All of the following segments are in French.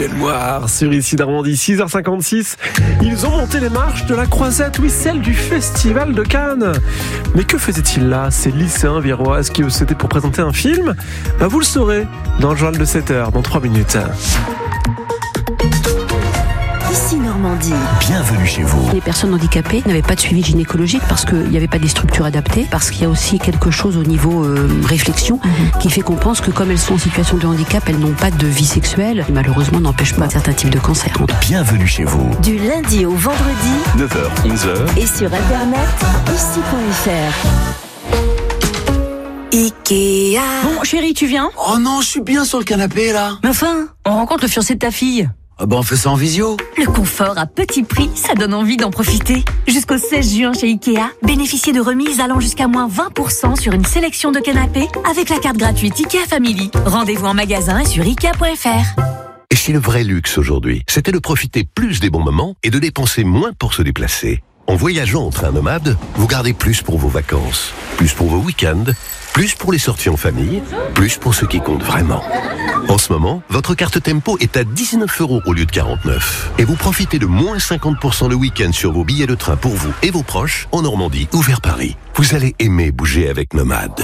Belle Moire sur Ici Normandie, 6h56. Ils ont monté les marches de la Croisette, oui, celle du Festival de Cannes. Mais que faisaient-ils là, ces lycéens viroises qui s'étaient pour présenter un film? Vous le saurez dans le journal de 7h, dans 3 minutes. Ici Normandie. Bienvenue chez vous. Les personnes handicapées n'avaient pas de suivi gynécologique parce qu'il n'y avait pas des structures adaptées, parce qu'il y a aussi quelque chose au niveau réflexion qui fait qu'on pense que comme elles sont en situation de handicap, elles n'ont pas de vie sexuelle. Et malheureusement, n'empêche pas certains types de cancers. Bienvenue chez vous. Du lundi au vendredi. 9h, 11h. Et sur internet, ici.fr. Ikea. Bon, chérie, tu viens? Oh non, je suis bien sur le canapé là. Mais enfin, on rencontre le fiancé de ta fille. Ah bah on fait ça en visio. Le confort à petit prix, ça donne envie d'en profiter. Jusqu'au 16 juin chez Ikea, bénéficiez de remises allant jusqu'à moins 20% sur une sélection de canapés avec la carte gratuite Ikea Family. Rendez-vous en magasin et sur Ikea.fr. Et si le vrai luxe aujourd'hui, c'était de profiter plus des bons moments et de dépenser moins pour se déplacer? En voyageant en train nomade, vous gardez plus pour vos vacances, plus pour vos week-ends, plus pour les sorties en famille, plus pour ce qui compte vraiment. En ce moment, votre carte Tempo est à 19 € au lieu de 49. Et vous profitez de moins 50% le week-end sur vos billets de train pour vous et vos proches en Normandie ou vers Paris. Vous allez aimer bouger avec Nomade.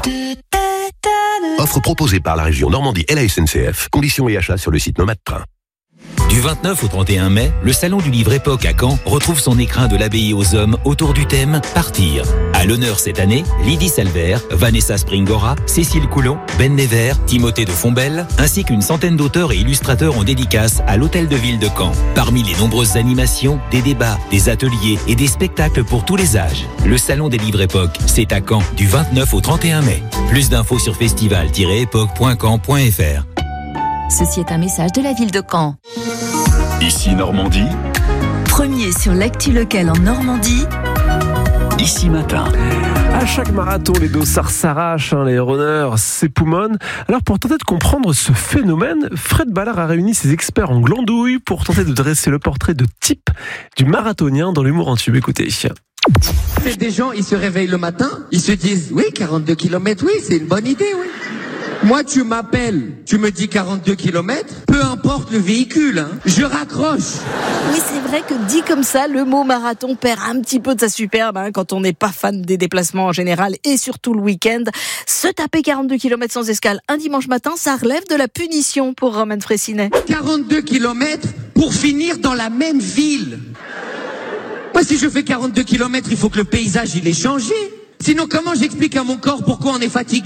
Offre proposée par la région Normandie et la SNCF. Conditions et achats sur le site Nomade Train. Du 29 au 31 mai, le salon du livre Époque à Caen retrouve son écrin de l'abbaye aux hommes autour du thème « Partir ». À l'honneur cette année, Lydie Salvert, Vanessa Springora, Cécile Coulon, Ben Never, Timothée de Fombelle, ainsi qu'une centaine d'auteurs et illustrateurs en dédicace à l'hôtel de ville de Caen. Parmi les nombreuses animations, des débats, des ateliers et des spectacles pour tous les âges. Le salon des livres Époque, c'est à Caen, du 29 au 31 mai. Plus d'infos sur festival-époque.caen.fr. Ceci est un message de la ville de Caen. Ici Normandie. Premier sur l'actu locale en Normandie. Ici matin. À chaque marathon, les dossards s'arrachent, les runners s'époumonnent. Alors pour tenter de comprendre ce phénomène, Fred Ballard a réuni ses experts en glandouille pour tenter de dresser le portrait de type du marathonien dans l'humour en tube. Écoutez. C'est des gens, ils se réveillent le matin, ils se disent, oui, 42 km, oui, c'est une bonne idée, oui. Moi, tu m'appelles, tu me dis 42 km, peu importe le véhicule, je raccroche. Oui, c'est vrai que dit comme ça, le mot marathon perd un petit peu de sa superbe quand on n'est pas fan des déplacements en général et surtout le week-end. Se taper 42 km sans escale un dimanche matin, ça relève de la punition pour Roman Fraissinet. 42 km pour finir dans la même ville. Moi, si je fais 42 km, il faut que le paysage, il ait changé. Sinon, comment j'explique à mon corps pourquoi on est fatigué ?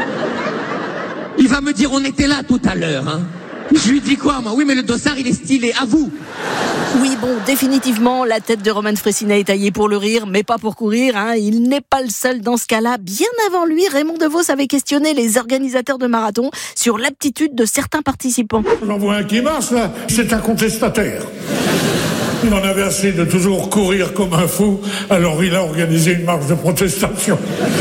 Il va me dire, on était là tout à l'heure. Je lui dis quoi, moi? Oui, mais le dossard, il est stylé. À vous. Oui, bon, définitivement, la tête de Roman Fraissinet est taillée pour le rire, mais pas pour courir. Il n'est pas le seul dans ce cas-là. Bien avant lui, Raymond DeVos avait questionné les organisateurs de marathon sur l'aptitude de certains participants. J'en vois un qui marche, là. C'est un contestataire. Il en avait assez de toujours courir comme un fou, alors il a organisé une marche de protestation.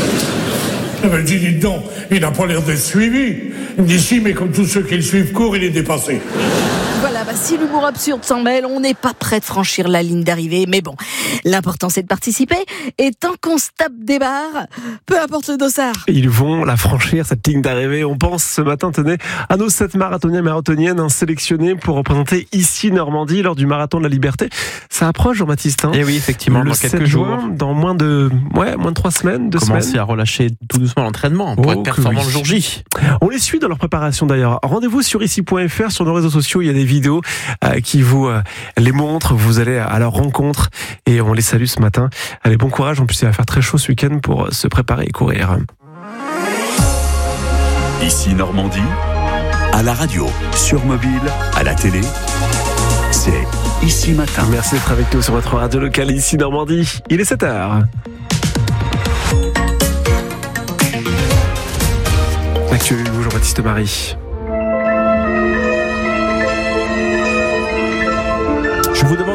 Il m'a dit, dites donc, il n'a pas l'air d'être suivi. Il me dit, si, mais comme tous ceux qui le suivent courent, il est dépassé. Voilà, si l'humour absurde s'en mêle, on n'est pas prêt de franchir la ligne d'arrivée. Mais bon, l'important c'est de participer. Et tant qu'on se tape des barres, peu importe le dossard. Ils vont la franchir, cette ligne d'arrivée. On pense ce matin, tenez, à nos 7 marathoniens et marathoniennes sélectionnés pour représenter ici Normandie lors du Marathon de la Liberté. Ça approche, Jean-Baptiste. Et oui, effectivement, le dans quelques 7 juin, jours. dans moins de 3 semaines, 2 semaines. Commencer à relâcher tout doucement l'entraînement pour être performant le jour J. On les suit dans leur préparation d'ailleurs. Rendez-vous sur ici.fr, sur nos réseaux sociaux, il y a des vidéos qui vous les montrent. Vous allez à leur rencontre et on les salue ce matin. Allez, bon courage. En plus, il va faire très chaud ce week-end pour se préparer et courir. Ici Normandie. À la radio, sur mobile, à la télé. C'est Ici matin. Merci d'être avec nous sur votre radio locale Ici Normandie. Il est 7h. L'actu, Jean-Baptiste Marie. Je vous demande